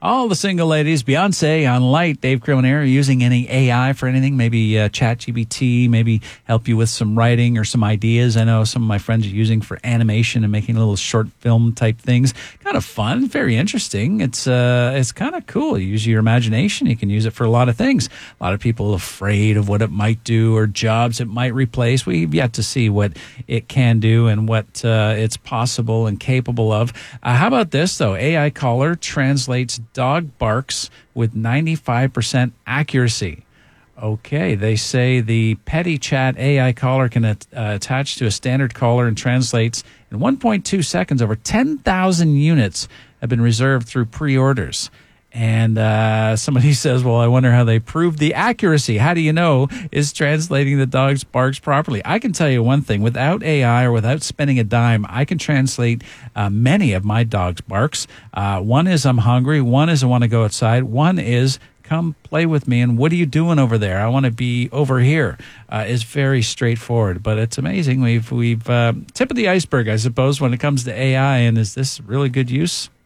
All the single ladies, Beyonce on Light, Dave Crownair, using any AI for anything, maybe ChatGPT, maybe help you with some writing or some ideas. I know some of my friends are using for animation and making little short film type things. Kind of fun, very interesting. It's kind of cool. You use your imagination. You can use it for a lot of things. A lot of people are afraid of what it might do or jobs it might replace. We've yet to see what it can do and what it's possible and capable of. How about this, though? AI Caller translates dog barks with 95% accuracy. Okay, they say the Petty Chat AI Caller can attach to a standard caller and translates in 1.2 seconds. Over 10,000 units have been reserved through pre-orders. And somebody says, well, I wonder how they prove the accuracy. How do you know is translating the dog's barks properly? I can tell you one thing. Without AI or without spending a dime, I can translate many of my dog's barks. One is I'm hungry. One is I want to go outside. One is come play with me. And what are you doing over there? I want to be over here. Is very straightforward. But it's amazing. We've tip of the iceberg, I suppose, when it comes to AI. And is this really good use?